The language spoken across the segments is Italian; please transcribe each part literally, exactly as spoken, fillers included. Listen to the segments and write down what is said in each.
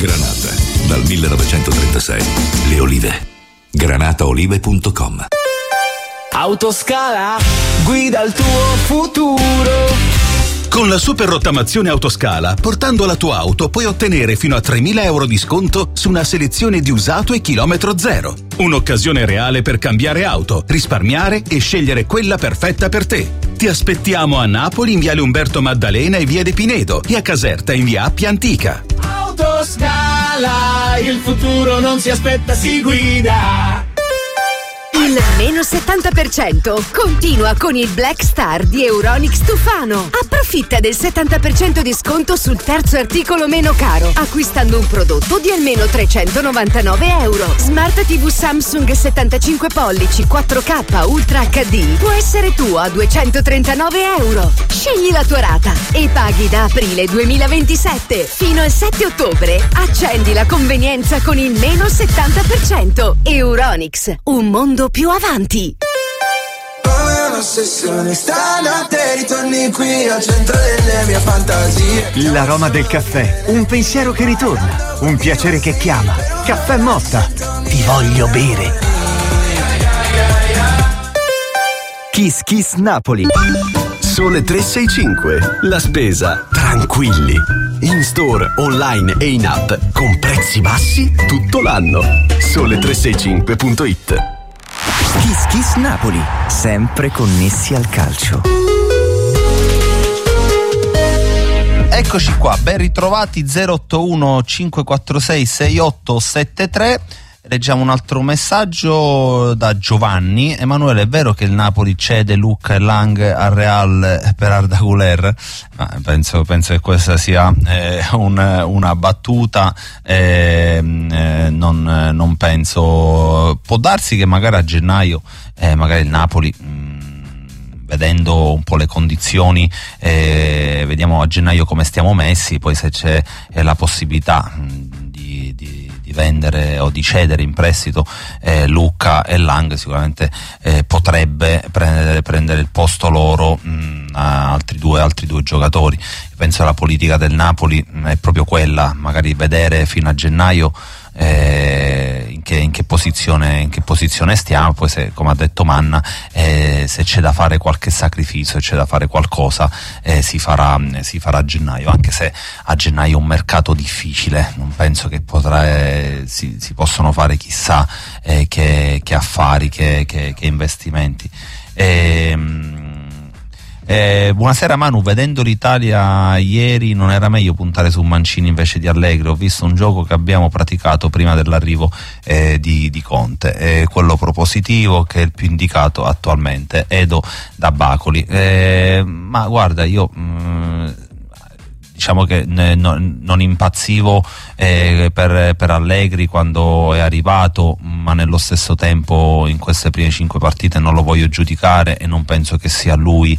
Granata, dal millenovecentotrentasei. Le olive. granataolive punto com. Autoscala, guida il tuo futuro. Con la super rottamazione Autoscala, portando la tua auto puoi ottenere fino a tremila euro di sconto su una selezione di usato e chilometro zero. Un'occasione reale per cambiare auto, risparmiare e scegliere quella perfetta per te. Ti aspettiamo a Napoli in viale Umberto Maddalena e via De Pinedo e a Caserta in via Appia Antica. Autoscala, il futuro non si aspetta, si guida. Il meno settanta per cento continua con il Black Star di Euronics Tufano. Approfitta del settanta per cento di sconto sul terzo articolo meno caro, acquistando un prodotto di almeno trecentonovantanove euro. Smart tivù Samsung settantacinque pollici quattro K Ultra acca di può essere tuo a duecentotrentanove euro. Scegli la tua rata e paghi da aprile duemilaventisette fino al sette ottobre. Accendi la convenienza con il meno settanta per cento. Euronics, un mondo più avanti. Come un'ossessione, stanotte ritorni qui al centro delle mie fantasie. L'aroma del caffè, un pensiero che ritorna, un piacere che chiama. Caffè Motta, ti voglio bere. Kiss Kiss Napoli. Sole tre sei cinque. La spesa tranquilli. In store, online e in app con prezzi bassi tutto l'anno. Sole tre sei cinque punto it. Kiss Kiss Napoli, sempre connessi al calcio. Eccoci qua, ben ritrovati. Zero otto uno cinque quattro sei sei otto sette tre. Leggiamo un altro messaggio da Giovanni. Emanuele, è vero che il Napoli cede Lucca e Lang al Real per Arda Güler? Ma penso, penso che questa sia eh, un, una battuta, eh, eh, non, non penso. Può darsi che magari a gennaio eh, magari il Napoli mh, vedendo un po' le condizioni, eh, vediamo a gennaio come stiamo messi, poi se c'è eh, la possibilità mh, di, di di vendere o di cedere in prestito eh, Lucca e Lang, sicuramente eh, potrebbe prendere, prendere il posto loro mh, a altri due, altri due giocatori. Io penso che la politica del Napoli mh, è proprio quella, magari vedere fino a gennaio eh, in, che, in che posizione in che posizione stiamo, poi se, come ha detto Manna, eh, se c'è da fare qualche sacrificio, se c'è da fare qualcosa eh, si farà si farà a gennaio, anche se a gennaio è un mercato difficile, non penso che potrà eh, si, si possono fare chissà eh, che, che affari, che, che, che investimenti. E, Eh, buonasera Manu, vedendo l'Italia ieri non era meglio puntare su Mancini invece di Allegri? Ho visto un gioco che abbiamo praticato prima dell'arrivo eh, di, di Conte, è quello propositivo che è il più indicato attualmente. Edo da Bacoli. Eh, ma guarda, io mh, diciamo che ne, no, non impazzivo eh, per, per Allegri quando è arrivato, ma nello stesso tempo in queste prime cinque partite non lo voglio giudicare e non penso che sia lui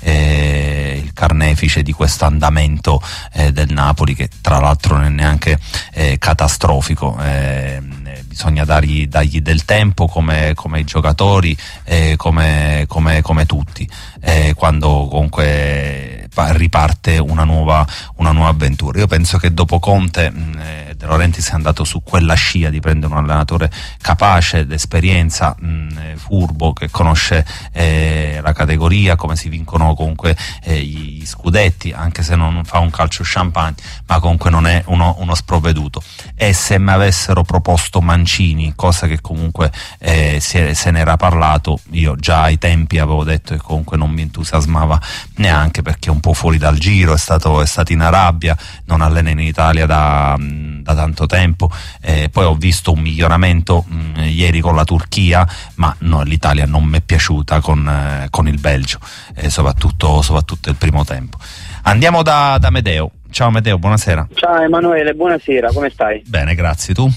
eh, il carnefice di questo andamento eh, del Napoli, che tra l'altro non è neanche eh, catastrofico. Eh, bisogna dargli, dargli del tempo come, come i giocatori, eh, come, come, come tutti, eh, quando comunque riparte una nuova, una nuova avventura. Io penso che dopo Conte eh, De Laurentiis è andato su quella scia di prendere un allenatore capace, d'esperienza, mh, furbo, che conosce eh, la categoria, come si vincono comunque eh, gli scudetti, anche se non fa un calcio champagne, ma comunque non è uno, uno sprovveduto. E se mi avessero proposto Mancini, cosa che comunque eh, se, se ne era parlato, io già ai tempi avevo detto che comunque non mi entusiasmava neanche, perché è un po' fuori dal giro, è stato, è stato in Arabia, non allena in Italia da, da tanto tempo, eh, poi ho visto un miglioramento mh, ieri con la Turchia, ma no, l'Italia non mi è piaciuta con, eh, con il Belgio, eh, soprattutto, soprattutto il primo tempo. Andiamo da, da Medeo. Ciao Medeo, buonasera. Ciao Emanuele, buonasera, come stai? Bene, grazie, tu?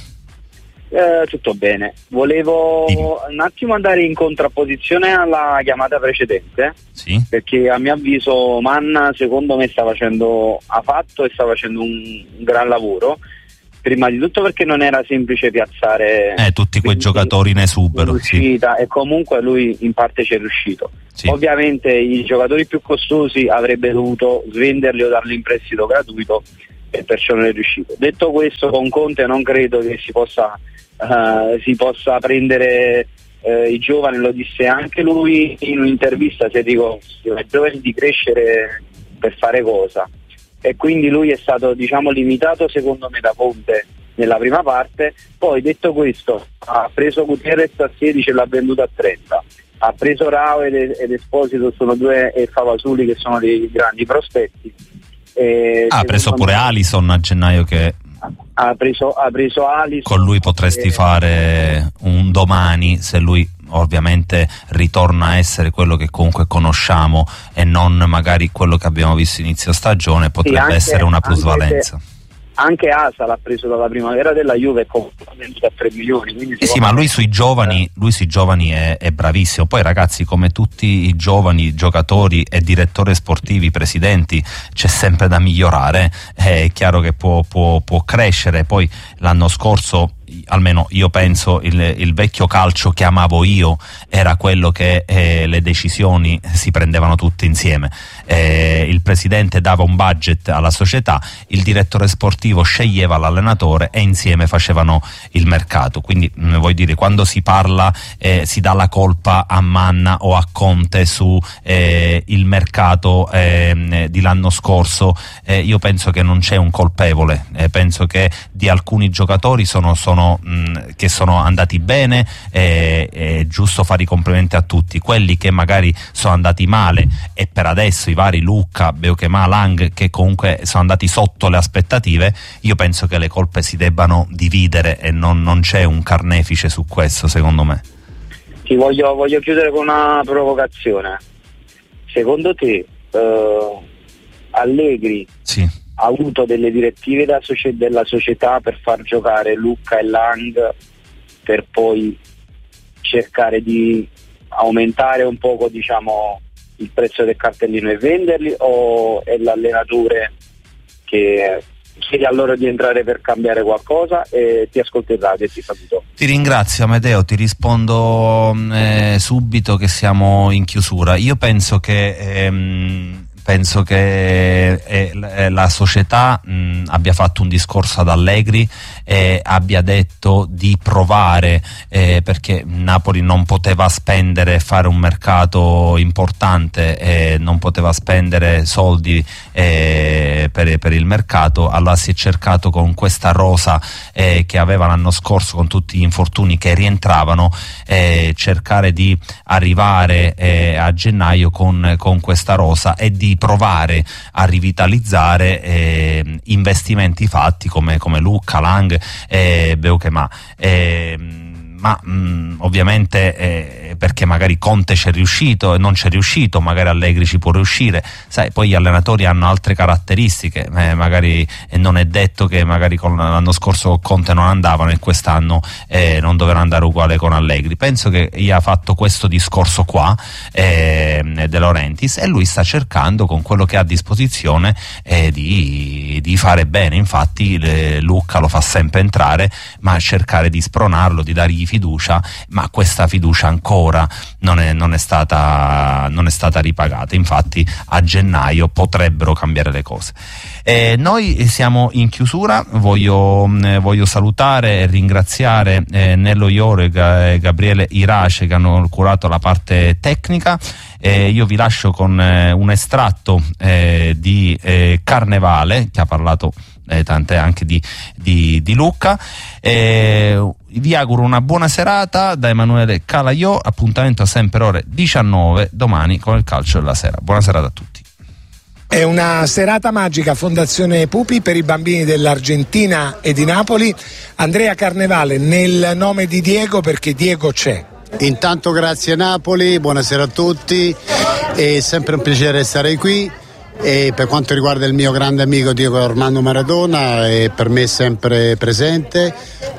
Eh, tutto bene. Volevo sì. un attimo andare in contrapposizione alla chiamata precedente, sì. perché a mio avviso Manna secondo me sta facendo, ha fatto e sta facendo un, un gran lavoro. Prima di tutto perché non era semplice piazzare eh, tutti quei giocatori in esubero, sì. e comunque lui in parte ci è riuscito. Sì. Ovviamente i giocatori più costosi avrebbe dovuto svenderli o darli in prestito gratuito, e perciò non è riuscito. Detto questo, con Conte non credo che si possa, uh, si possa prendere uh, i giovani, lo disse anche lui in un'intervista, se dico ai giovani di crescere per fare cosa, e quindi lui è stato, diciamo, limitato secondo me da Conte nella prima parte. Poi, detto questo, ha preso Gutierrez a sedici e l'ha venduto a trenta, ha preso Rao ed, ed Esposito, sono due, e Favasuli, che sono dei grandi prospetti. E ha preso pure me, Alisson a gennaio, che ha preso, ha preso Alisson, con lui potresti e... fare un domani, se lui ovviamente ritorna a essere quello che comunque conosciamo e non magari quello che abbiamo visto inizio stagione, potrebbe sì, anche, essere una plusvalenza. Anche Asa l'ha preso dalla primavera della Juve con venduto a tre milioni. Sì, sì, ma lui sui giovani, lui sui giovani è, è bravissimo. Poi, ragazzi, come tutti i giovani giocatori e direttori sportivi, presidenti, c'è sempre da migliorare. È chiaro che può, può, può crescere. Poi l'anno scorso, almeno io penso, il, il vecchio calcio che amavo io era quello che eh, le decisioni si prendevano tutte insieme. Eh, il presidente dava un budget alla società, il direttore sportivo sceglieva l'allenatore e insieme facevano il mercato. Quindi mh, vuoi dire, quando si parla eh, si dà la colpa a Manna o a Conte su eh, il mercato eh, di l'anno scorso, eh, io penso che non c'è un colpevole, eh, penso che di alcuni giocatori sono, sono mh, che sono andati bene, eh, è giusto fare i complimenti a tutti. Quelli che magari sono andati male, e per adesso i vari Lucca, Beukema, Lang, che comunque sono andati sotto le aspettative, io penso che le colpe si debbano dividere e non, non c'è un carnefice su questo, secondo me. Ti voglio, voglio chiudere con una provocazione. Secondo te eh, Allegri sì. ha avuto delle direttive da socie- della società per far giocare Lucca e Lang, per poi cercare di aumentare un poco, diciamo, il prezzo del cartellino e venderli, o è l'allenatore che chiede a loro di entrare per cambiare qualcosa? E ti ascolto il radio e ti saluto. Ti ringrazio, Amedeo, ti rispondo eh, subito che siamo in chiusura. Io penso che ehm, penso che eh, la società mh, abbia fatto un discorso ad Allegri e abbia detto di provare, eh, perché Napoli non poteva spendere, fare un mercato importante, eh, non poteva spendere soldi eh, per, per il mercato. Allora si è cercato, con questa rosa eh, che aveva l'anno scorso, con tutti gli infortuni che rientravano, eh, cercare di arrivare eh, a gennaio con, con questa rosa e di provare a rivitalizzare eh, investimenti fatti come, come Lucca, Lang e Beukema. Eh, ma mh, ovviamente eh, perché magari Conte c'è riuscito e non c'è riuscito, magari Allegri ci può riuscire, sai, poi gli allenatori hanno altre caratteristiche, eh, magari eh, non è detto che magari con, l'anno scorso con Conte non andavano e quest'anno eh, non dovranno andare uguale con Allegri. Penso che gli ha fatto questo discorso qua eh, De Laurentiis, e lui sta cercando, con quello che ha a disposizione, eh, di, di fare bene. Infatti le, Lucca lo fa sempre entrare, ma cercare di spronarlo, di dargli fiducia, ma questa fiducia ancora non è, non è stata non è stata ripagata. Infatti a gennaio potrebbero cambiare le cose. Eh, noi siamo in chiusura, voglio, eh, voglio salutare e ringraziare eh, Nello Ioro e Ga- Gabriele Irace, che hanno curato la parte tecnica. Eh, io vi lascio con eh, un estratto eh, di eh, Carnevale, che ha parlato eh, tante anche di, di, di Lucca. Eh, vi auguro una buona serata da Emanuele Calaiò, appuntamento sempre ore diciannove domani con il calcio della sera. Buona serata a tutti. È una serata magica, Fondazione Pupi, per i bambini dell'Argentina e di Napoli. Andrea Carnevale, nel nome di Diego, perché Diego c'è. Intanto grazie Napoli, buonasera a tutti, è sempre un piacere stare qui. E per quanto riguarda il mio grande amico Diego Armando Maradona, è per me sempre presente.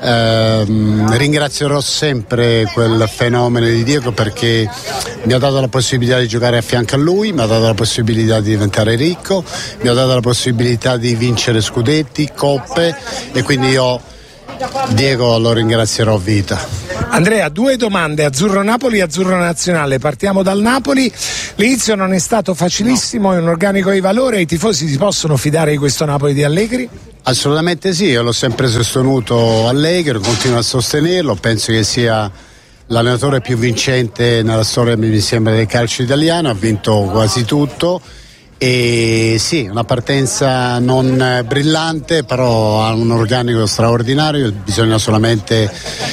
Ehm, ringrazierò sempre quel fenomeno di Diego, perché mi ha dato la possibilità di giocare a fianco a lui, mi ha dato la possibilità di diventare ricco, mi ha dato la possibilità di vincere scudetti, coppe, e quindi io Diego lo ringrazierò a vita. Andrea, due domande, Azzurro Napoli e Azzurro Nazionale. Partiamo dal Napoli. L'inizio non è stato facilissimo, no. È un organico di valore, i tifosi si possono fidare di questo Napoli di Allegri? Assolutamente sì, io l'ho sempre sostenuto Allegri, continuo a sostenerlo, penso che sia l'allenatore più vincente nella storia, mi sembra, del calcio italiano, ha vinto quasi tutto. E sì, una partenza non brillante, però ha un organico straordinario, bisogna solamente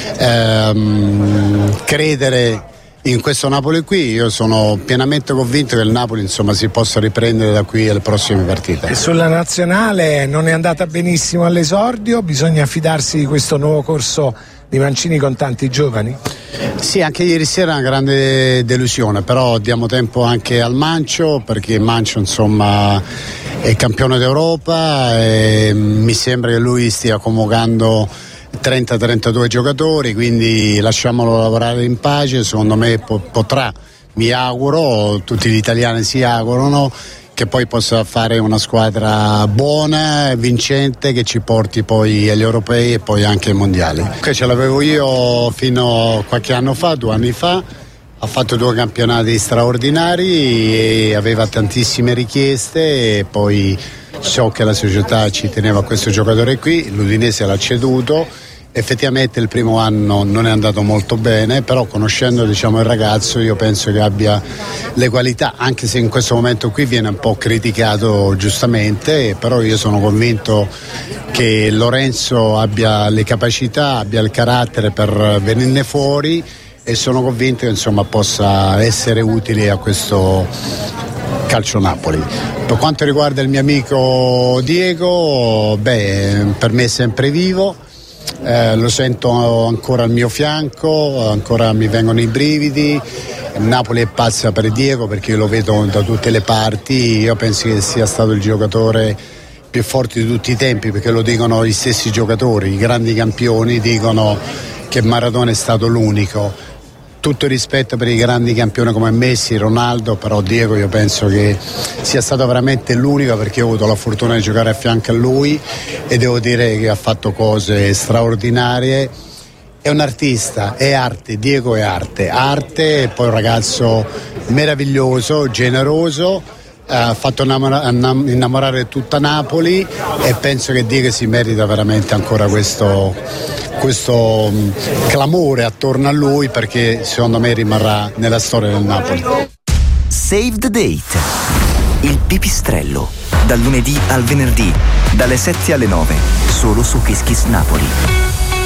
ehm, credere in questo Napoli qui. Io sono pienamente convinto che il Napoli, insomma, si possa riprendere da qui alle prossime partite. E sulla nazionale non è andata benissimo all'esordio, bisogna fidarsi di questo nuovo corso di Mancini con tanti giovani? Sì, anche ieri sera una grande delusione, però diamo tempo anche al Mancio, perché Mancio, insomma, è campione d'Europa e mi sembra che lui stia convocando trenta trentadue giocatori, quindi lasciamolo lavorare in pace. Secondo me po- potrà, mi auguro, tutti gli italiani si augurano che poi possa fare una squadra buona, vincente, che ci porti poi agli europei e poi anche ai mondiali. Okay, ce l'avevo io fino a qualche anno fa, due anni fa, ha fatto due campionati straordinari e aveva tantissime richieste e poi so che la società ci teneva a questo giocatore qui, l'Udinese l'ha ceduto. Effettivamente il primo anno non è andato molto bene, però conoscendo, diciamo, il ragazzo, io penso che abbia le qualità, anche se in questo momento qui viene un po' criticato giustamente, però io sono convinto che Lorenzo abbia le capacità, abbia il carattere per venirne fuori e sono convinto che, insomma, possa essere utile a questo calcio Napoli. Per quanto riguarda il mio amico Diego, beh, per me è sempre vivo. Eh, lo sento ancora al mio fianco, ancora mi vengono i brividi. Napoli è pazza per Diego perché io lo vedo da tutte le parti. Io penso che sia stato il giocatore più forte di tutti i tempi, perché lo dicono gli stessi giocatori, i grandi campioni dicono che Maradona è stato l'unico. Tutto il rispetto per i grandi campioni come Messi, Ronaldo, però Diego io penso che sia stato veramente l'unico, perché ho avuto la fortuna di giocare a fianco a lui e devo dire che ha fatto cose straordinarie. È un artista, è arte, Diego è arte, arte e poi un ragazzo meraviglioso, generoso, ha fatto innamorare tutta Napoli e penso che Diego si merita veramente ancora questo, questo clamore attorno a lui, perché secondo me rimarrà nella storia del Napoli. Save the Date, il pipistrello, dal lunedì al venerdì, dalle sette alle nove, solo su Kiss Kiss Napoli.